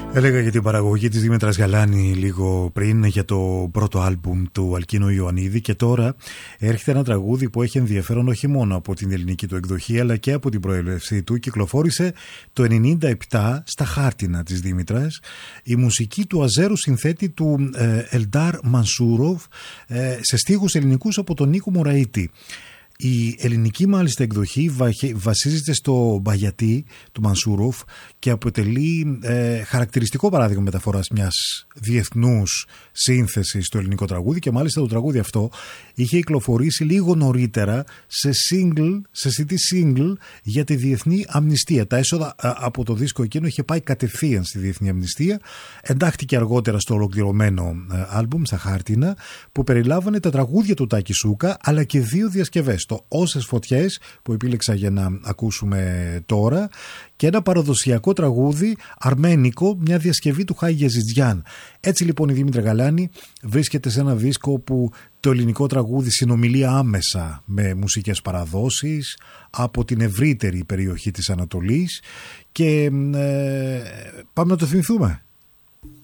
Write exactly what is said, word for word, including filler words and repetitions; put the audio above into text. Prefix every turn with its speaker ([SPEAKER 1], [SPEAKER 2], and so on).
[SPEAKER 1] Έλεγα για την παραγωγή της Δήμητρας Γαλάνη λίγο πριν, για το πρώτο άλμπουμ του Αλκίνο Ιωαννίδη, και τώρα έρχεται ένα τραγούδι που έχει ενδιαφέρον όχι μόνο από την ελληνική του εκδοχή αλλά και από την προέλευσή του. Κυκλοφόρησε το ενενήντα επτά στα χάρτινα της Δήμητρας, η μουσική του Αζέρου συνθέτη του ε, Ελντάρ Μανσούροφ, ε, σε στίχους ελληνικούς από τον Νίκο Μωραήτη. Η ελληνική μάλιστα εκδοχή βασίζεται στο Μπαγιατί του Μανσούροφ και αποτελεί ε, χαρακτηριστικό παράδειγμα μεταφοράς μιας διεθνούς σύνθεσης στο ελληνικό τραγούδι, και μάλιστα το τραγούδι αυτό είχε κυκλοφορήσει λίγο νωρίτερα σε single, σε σι ντι single για τη Διεθνή Αμνηστία. Τα έσοδα α, από το δίσκο εκείνο είχε πάει κατευθείαν στη Διεθνή Αμνηστία, εντάχθηκε αργότερα στο ολοκληρωμένο ε, άλμπουμ στα χάρτινα, που περιλάμβανε τα τραγούδια του Τάκη Σούκα αλλά και δύο διασκευές, το Όσες Φωτιές που επίλεξα για να ακούσουμε τώρα, και ένα παραδοσιακό τραγούδι αρμένικο, μια διασκευή του Χάι Γεζιτζιάν. Έτσι λοιπόν η Δήμητρα Γαλάνη βρίσκεται σε ένα δίσκο που το ελληνικό τραγούδι συνομιλεί άμεσα με μουσικές παραδόσεις από την ευρύτερη περιοχή της Ανατολής, και ε, πάμε να το θυμηθούμε.